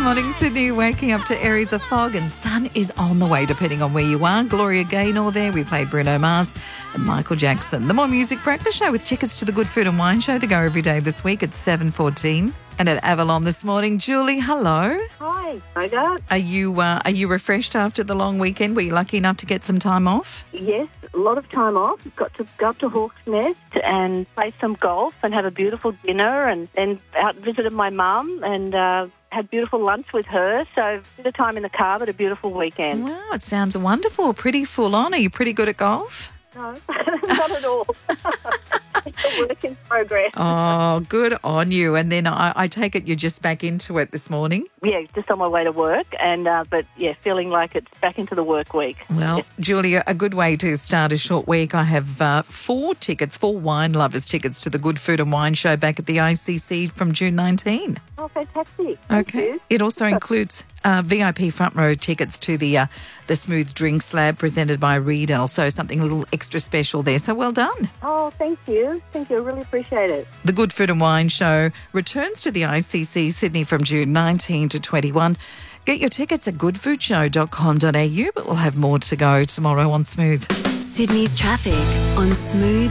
Morning Sydney, waking up to areas of fog and sun is on the way depending on where you are. Gloria Gaynor there. We played Bruno Mars and Michael Jackson. The More Music Breakfast Show with tickets to the Good Food and Wine Show to go every day this week at 7:14. And at Avalon this morning, Julie, hello. Hi, Margaret. Are you refreshed after the long weekend? Were you lucky enough to get some time off? Yes, a lot of time off. Got to go up to Hawk's Nest and play some golf and have a beautiful dinner and then out visited my mum and had beautiful lunch with her. So a bit of time in the car, but a beautiful weekend. Wow, it sounds wonderful. Pretty full on. Are you pretty good at golf? No, not at all. It's a work in progress. Oh, good on you. And then I take it you're just back into it this morning? Yeah, just on my way to work, and but yeah, feeling like it's back into the work week. Well, Julia, a good way to start a short week. I have four wine lovers tickets to the Good Food and Wine Show back at the ICC from June 19. Oh, fantastic. Thank you. It also includes VIP front row tickets to the Smooth Drinks Lab presented by Riedel, so something a little extra special there. So well done. Oh, thank you. Thank you. I really appreciate it. The Good Food and Wine Show returns to the ICC Sydney from June 19 to 21. Get your tickets at goodfoodshow.com.au, but we'll have more to go tomorrow on Smooth. Sydney's traffic on Smooth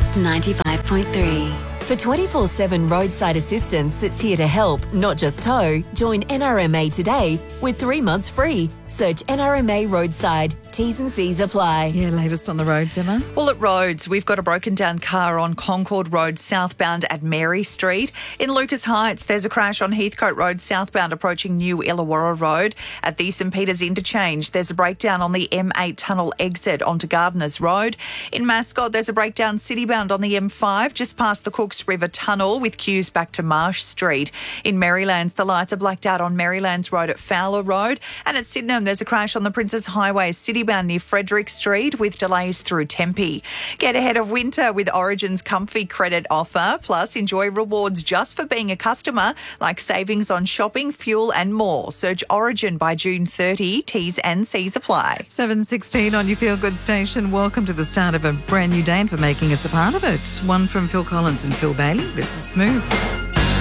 95.3. For 24/7 roadside assistance that's here to help, not just tow, join NRMA today with 3 months free. Search NRMA Roadside. T's and C's apply. Yeah, latest on the roads, Emma. Well, at roads, we've got a broken down car on Concord Road southbound at Mary Street. In Lucas Heights, there's a crash on Heathcote Road southbound approaching New Illawarra Road. At the St Peters Interchange, there's a breakdown on the M8 tunnel exit onto Gardeners Road. In Mascot, there's a breakdown citybound on the M5 just past the Cooks River Tunnel with queues back to Marsh Street. In Marylands, the lights are blacked out on Marylands Road at Fowler Road. And at Sydenham, there's a crash on the Princes Highway citybound near Frederick Street with delays through Tempe. Get ahead of winter with Origin's comfy credit offer. Plus, enjoy rewards just for being a customer, like savings on shopping, fuel and more. Search Origin by June 30. T's and C's apply. 7:16 on your Feel Good station. Welcome to the start of a brand new day and for making us a part of it. One from Phil Collins and Phil Bailey. This is Smooth.